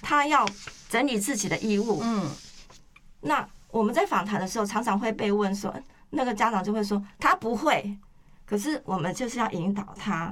他要整理自己的衣物。那我们在访谈的时候，常常会被问说，那个家长就会说他不会，可是我们就是要引导他，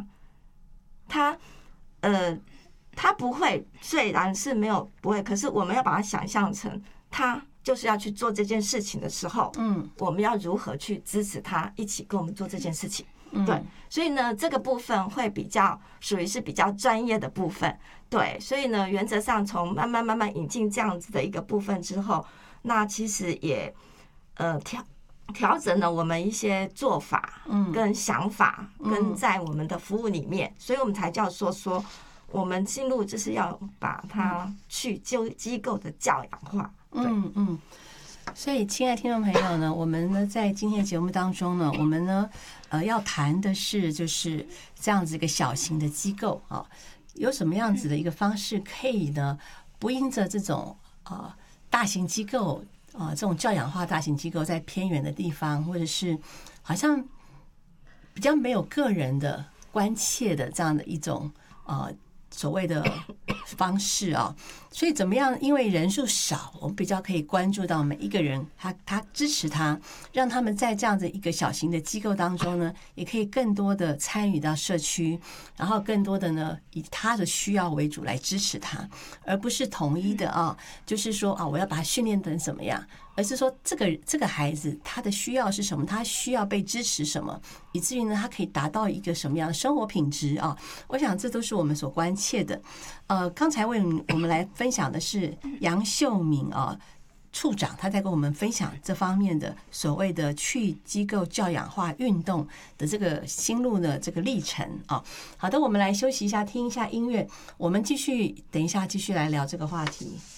他不会，虽然是没有不会，可是我们要把它想象成他就是要去做这件事情的时候，我们要如何去支持他一起跟我们做这件事情。对，所以呢，这个部分会比较属于是比较专业的部分。对，所以呢，原则上从慢慢引进这样子的一个部分之后，那其实也调整了我们一些做法跟想法，跟在我们的服务里面，所以我们才叫说我们进入就是要把它去机构的教养化。 所以，亲爱的听众朋友呢，我们呢在今天的节目当中呢，我们呢要谈的是就是这样子一个小型的机构啊，有什么样子的一个方式可以呢，不因着这种大型机构这种教养化大型机构在偏远的地方，或者是好像比较没有个人的关切的这样的一种所谓的方式啊，所以怎么样？因为人数少，我们比较可以关注到每一个人，他支持他，让他们在这样的一个小型的机构当中呢，也可以更多的参与到社区，然后更多的呢以他的需要为主来支持他，而不是统一的就是说我要把他训练成怎么样，而是说这个孩子他的需要是什么，他需要被支持什么，以至于呢他可以达到一个什么样的生活品质我想这都是我们所关切的。刚才为我们来分享的是杨秀敏处长，他在跟我们分享这方面的所谓的去机构教养化运动的这个心路的这个历程好的，我们来休息一下，听一下音乐，我们等一下继续来聊这个话题。